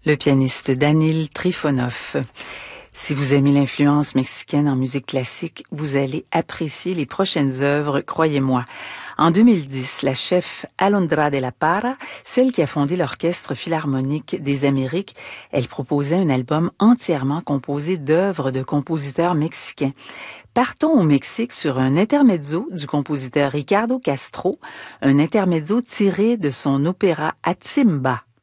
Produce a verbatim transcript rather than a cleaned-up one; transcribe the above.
le pianiste Danil Trifonov. Si vous aimez l'influence mexicaine en musique classique, vous allez apprécier les prochaines œuvres, croyez-moi. En deux mille dix, la chef Alondra de la Parra, celle qui a fondé l'Orchestre philharmonique des Amériques, elle proposait un album entièrement composé d'œuvres de compositeurs mexicains. Partons au Mexique sur un intermezzo du compositeur Ricardo Castro, un intermezzo tiré de son opéra Atzimba.